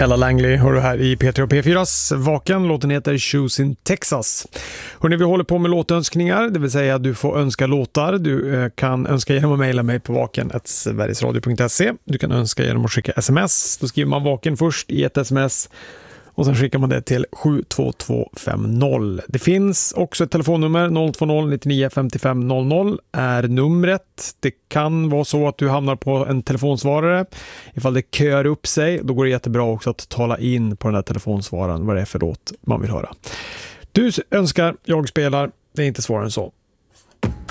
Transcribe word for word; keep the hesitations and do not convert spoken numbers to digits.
Ella Langley hör du här i P tre och P fyras Vaken. Låten heter Shoes in Texas. Hörrni, vi håller på med låtönskningar, det vill säga du får önska låtar. Du eh, kan önska genom att mejla mig på vaken snabel-a sverigesradio punkt se. Du kan önska genom att skicka sms. Då skriver man Vaken först i ett sms och sen skickar man det till sju två två fem noll. Det finns också ett telefonnummer, noll två noll nio nio fem fem noll noll är numret. Det kan vara så att du hamnar på en telefonsvarare. Ifall det kör upp sig, då går det jättebra också att tala in på den här telefonsvararen vad det är för låt man vill höra. Du önskar, jag spelar, det är inte svårare än så.